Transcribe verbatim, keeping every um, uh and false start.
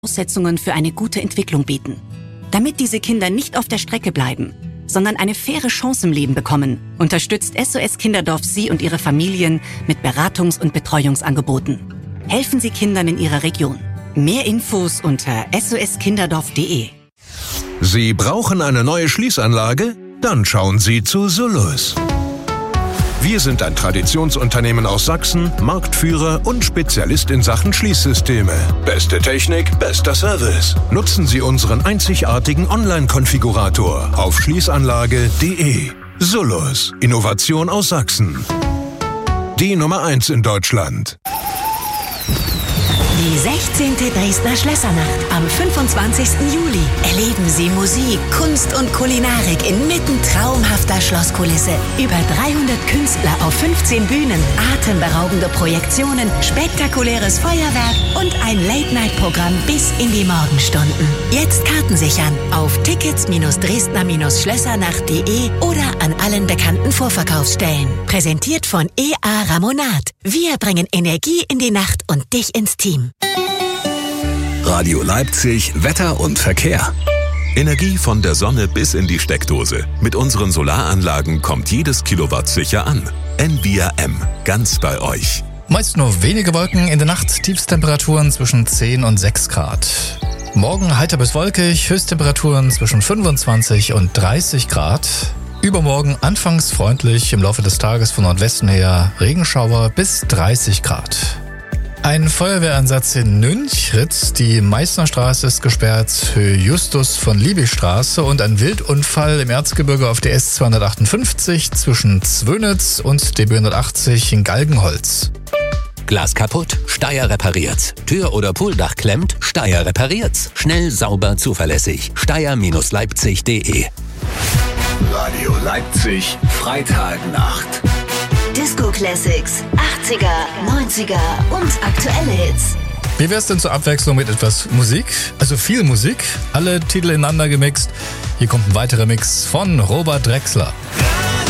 Voraussetzungen für eine gute Entwicklung bieten. Damit diese Kinder nicht auf der Strecke bleiben, sondern eine faire Chance im Leben bekommen, unterstützt S O S Kinderdorf Sie und Ihre Familien mit Beratungs- und Betreuungsangeboten. Helfen Sie Kindern in Ihrer Region. Mehr Infos unter s o s kinderdorf punkt d e. Sie brauchen eine neue Schließanlage? Dann schauen Sie zu Sullus. Wir sind ein Traditionsunternehmen aus Sachsen, Marktführer und Spezialist in Sachen Schließsysteme. Beste Technik, bester Service. Nutzen Sie unseren einzigartigen Online-Konfigurator auf schließanlage punkt d e. Sullus, Innovation aus Sachsen. Die Nummer eins in Deutschland. Die sechzehnte Dresdner Schlössernacht am fünfundzwanzigsten Juli. Erleben Sie Musik, Kunst und Kulinarik inmitten traumhafter Schlosskulisse. Über dreihundert Künstler auf fünfzehn Bühnen, atemberaubende Projektionen, spektakuläres Feuerwerk und ein Late-Night-Programm bis in die Morgenstunden. Jetzt Karten sichern auf tickets dresdner schlössernacht punkt d e oder an allen bekannten Vorverkaufsstellen. Präsentiert von E A Ramonat. Wir bringen Energie in die Nacht und dich ins Team. Radio Leipzig, Wetter und Verkehr. Energie von der Sonne bis in die Steckdose. Mit unseren Solaranlagen kommt jedes Kilowatt sicher an. N V I A M, ganz bei euch. Meist nur wenige Wolken in der Nacht, Tiefstemperaturen zwischen zehn und sechs Grad. Morgen heiter bis wolkig, Höchsttemperaturen zwischen fünfundzwanzig und dreißig Grad. Übermorgen anfangs freundlich, im Laufe des Tages von Nordwesten her Regenschauer bis dreißig Grad. Ein Feuerwehreinsatz in Nünchritz, die Meißnerstraße ist gesperrt, Höhe Justus von Liebigstraße und ein Wildunfall im Erzgebirge auf der S zweihundertachtundfünfzig zwischen Zwönitz und D B hundertachtzig in Galgenholz. Glas kaputt? Steyr repariert's. Tür oder Pooldach klemmt? Steyr repariert's. Schnell, sauber, zuverlässig. Steyr Leipzig punkt d e. Radio Leipzig, Freitagnacht. Disco Classics, achtziger, neunziger und aktuelle Hits. Wie wär's denn zur Abwechslung mit etwas Musik? Also viel Musik, alle Titel ineinander gemixt. Hier kommt ein weiterer Mix von Robert Drexler.